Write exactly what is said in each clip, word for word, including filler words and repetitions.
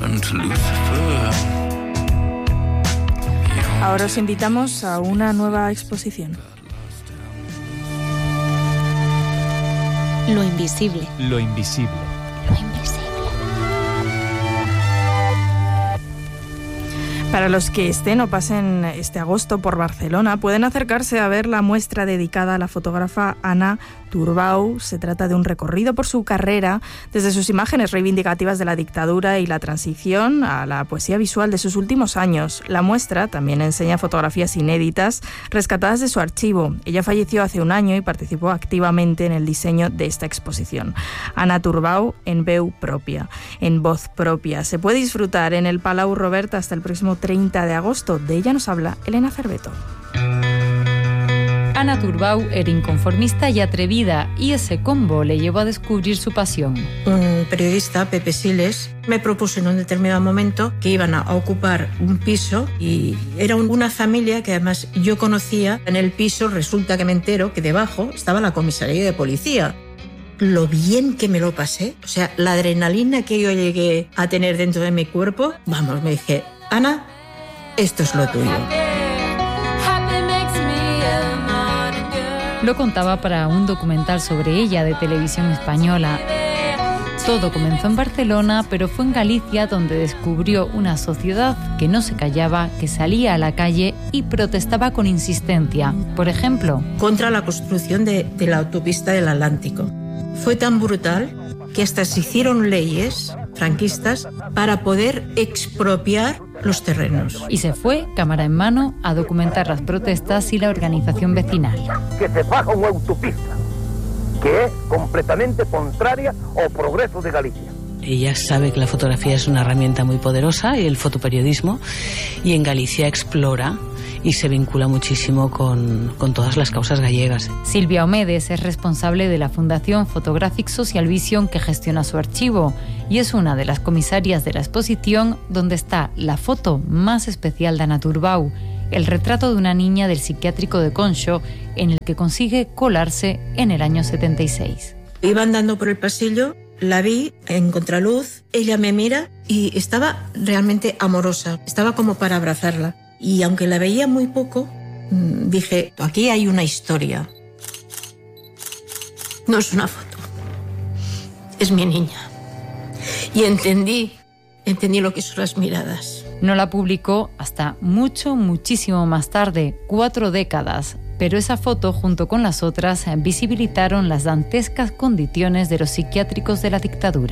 Ahora os invitamos a una nueva exposición. Lo invisible. Lo invisible. Lo invisible. Para los que estén o pasen este agosto por Barcelona, pueden acercarse a ver la muestra dedicada a la fotógrafa Anna Turbau. Se trata de un recorrido por su carrera, desde sus imágenes reivindicativas de la dictadura y la transición a la poesía visual de sus últimos años. La muestra también enseña fotografías inéditas rescatadas de su archivo. Ella falleció hace un año y participó activamente en el diseño de esta exposición. Anna Turbau en veu propia, en voz propia. Se puede disfrutar en el Palau Robert hasta el próximo treinta de agosto. De ella nos habla Elena Cerveto. Anna Turbau era inconformista y atrevida, y ese combo le llevó a descubrir su pasión. Un periodista, Pepe Siles, me propuso en un determinado momento que iban a ocupar un piso, y era una familia que además yo conocía. En el piso resulta que me entero que debajo estaba la comisaría de policía. Lo bien que me lo pasé, o sea, la adrenalina que yo llegué a tener dentro de mi cuerpo, vamos, me dije, Ana, esto es lo tuyo. Lo contaba para un documental sobre ella de Televisión Española. Todo comenzó en Barcelona, pero fue en Galicia donde descubrió una sociedad que no se callaba, que salía a la calle y protestaba con insistencia. Por ejemplo, contra la construcción de, de la autopista del Atlántico. Fue tan brutal que hasta se hicieron leyes franquistas para poder expropiar los terrenos. Y se fue, cámara en mano, a documentar las protestas y la organización vecinal. Que se faga unha autopista que é completamente contraria ao progreso de Galicia. Ella sabe que la fotografía es una herramienta muy poderosa, y el fotoperiodismo, y en Galicia explora y se vincula muchísimo con, con todas las causas gallegas. Silvia Omedes es responsable de la Fundación Photographic Social Vision, que gestiona su archivo, y es una de las comisarias de la exposición donde está la foto más especial de Anna Turbau, el retrato de una niña del psiquiátrico de Conxo, en el que consigue colarse en el año setenta y seis. Iba andando por el pasillo, la vi en contraluz, ella me mira y estaba realmente amorosa, estaba como para abrazarla. Y aunque la veía muy poco, dije, aquí hay una historia. No es una foto, es mi niña. Y entendí, entendí lo que son las miradas. No la publicó hasta mucho, muchísimo más tarde, cuatro décadas. Pero esa foto, junto con las otras, visibilitaron las dantescas condiciones de los psiquiátricos de la dictadura.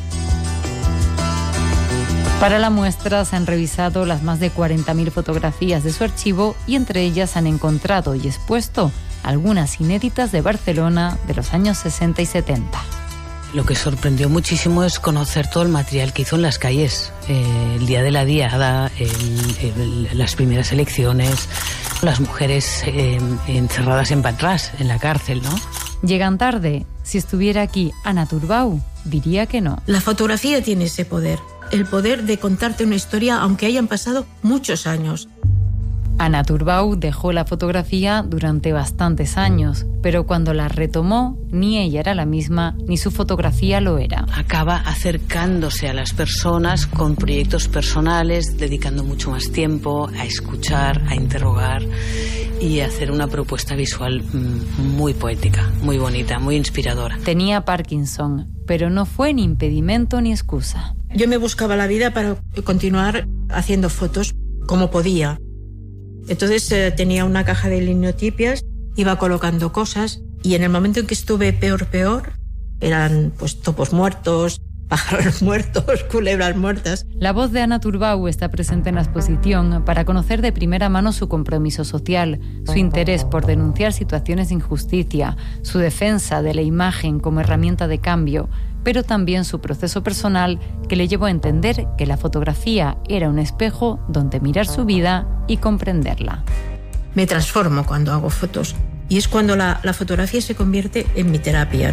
Para la muestra se han revisado las más de cuarenta mil fotografías de su archivo, y entre ellas han encontrado y expuesto algunas inéditas de Barcelona de los años sesenta y setenta. Lo que sorprendió muchísimo es conocer todo el material que hizo en las calles, eh, el día de la diada, el, el, las primeras elecciones, las mujeres eh, encerradas en Patrás, en la cárcel, ¿no? Llegan tarde. Si estuviera aquí Anna Turbau, diría que no. La fotografía tiene ese poder, el poder de contarte una historia aunque hayan pasado muchos años. Anna Turbau dejó la fotografía durante bastantes años, pero cuando la retomó, ni ella era la misma, ni su fotografía lo era. Acaba acercándose a las personas con proyectos personales, dedicando mucho más tiempo a escuchar, a interrogar y a hacer una propuesta visual muy poética, muy bonita, muy inspiradora. Tenía Parkinson, pero no fue ni impedimento ni excusa. Yo me buscaba la vida para continuar haciendo fotos como podía. Entonces eh, tenía una caja de linotipias, iba colocando cosas, y en el momento en que estuve peor, peor, eran pues topos muertos, pájaros muertos, culebras muertas. La voz de Anna Turbau está presente en la exposición para conocer de primera mano su compromiso social, su interés por denunciar situaciones de injusticia, su defensa de la imagen como herramienta de cambio, pero también su proceso personal, que le llevó a entender que la fotografía era un espejo donde mirar su vida y comprenderla. Me transformo cuando hago fotos, y es cuando la, la fotografía se convierte en mi terapia.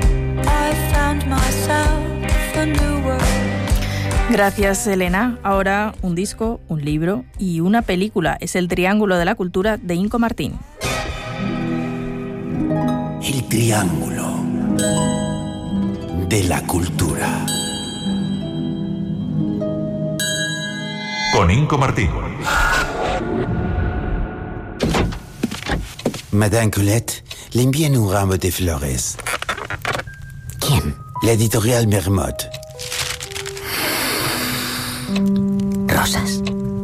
Gracias, Elena. Ahora un disco, un libro y una película. Es El Triángulo de la Cultura, de Inco Martín. El Triángulo de la Cultura. con Inco Martín. Madame Colette, le envían un ramo de flores. ¿Quién? La editorial Mermot. Rosas.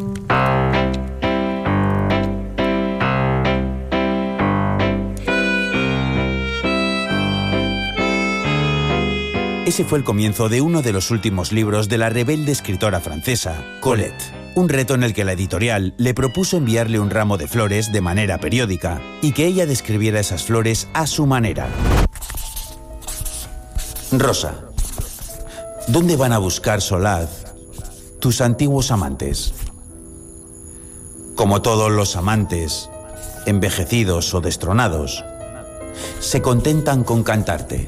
Ese fue el comienzo de uno de los últimos libros de la rebelde escritora francesa, Colette. Un reto en el que la editorial le propuso enviarle un ramo de flores de manera periódica y que ella describiera esas flores a su manera. Rosa, ¿dónde van a buscar solaz tus antiguos amantes? Como todos los amantes, envejecidos o destronados, se contentan con cantarte.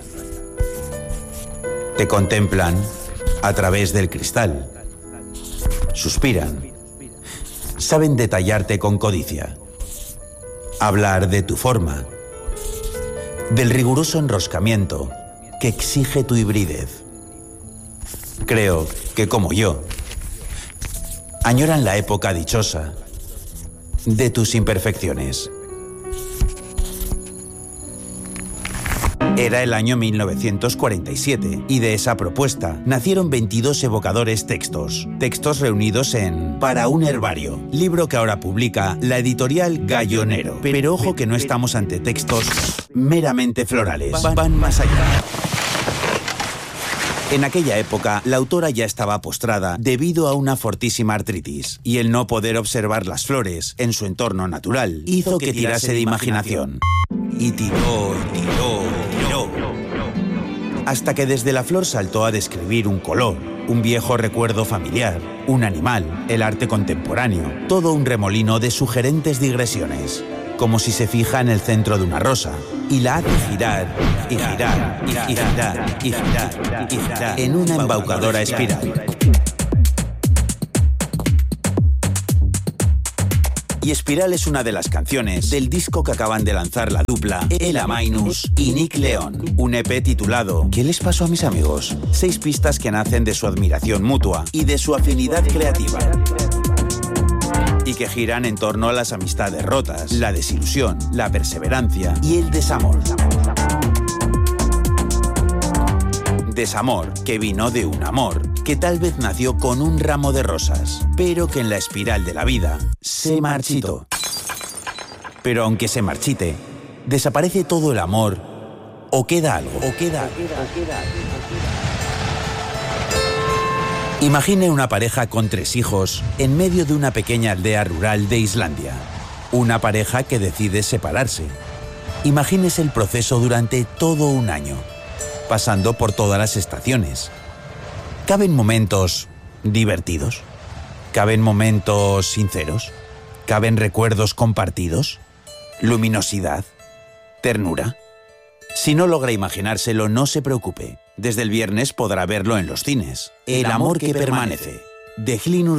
Te contemplan a través del cristal. Suspiran. Saben detallarte con codicia. Hablar de tu forma. Del riguroso enroscamiento que exige tu hibridez. Creo que, como yo, añoran la época dichosa de tus imperfecciones. Era el año mil novecientos cuarenta y siete y de esa propuesta nacieron veintidós evocadores textos, textos reunidos en Para un herbario, libro que ahora publica la editorial Gallonero. Pero ojo que no estamos ante textos meramente florales, van más allá. En aquella época, la autora ya estaba postrada debido a una fortísima artritis, y el no poder observar las flores en su entorno natural hizo que tirase de imaginación. Y tiró, y tiró, y tiró. Hasta que desde la flor saltó a describir un color, un viejo recuerdo familiar, un animal, el arte contemporáneo, todo un remolino de sugerentes digresiones. Como si se fija en el centro de una rosa y la hace girar y girar y girar y girar y girar en una embaucadora espiral. Y Espiral es una de las canciones del disco que acaban de lanzar la dupla Ela Minus y Nick León, un E P titulado ¿Qué les pasó a mis amigos? Seis pistas que nacen de su admiración mutua y de su afinidad creativa. Y que giran en torno a las amistades rotas, la desilusión, la perseverancia y el desamor. Desamor que vino de un amor, que tal vez nació con un ramo de rosas, pero que en la espiral de la vida se marchitó. Pero aunque se marchite, desaparece todo el amor, o queda algo, o queda algo. Imagine una pareja con tres hijos en medio de una pequeña aldea rural de Islandia. Una pareja que decide separarse. Imagínese el proceso durante todo un año, pasando por todas las estaciones. ¿Caben momentos divertidos? ¿Caben momentos sinceros? ¿Caben recuerdos compartidos? ¿Luminosidad? ¿Ternura? Si no logra imaginárselo, no se preocupe. Desde el viernes podrá verlo en los cines. El amor que permanece, de Glinus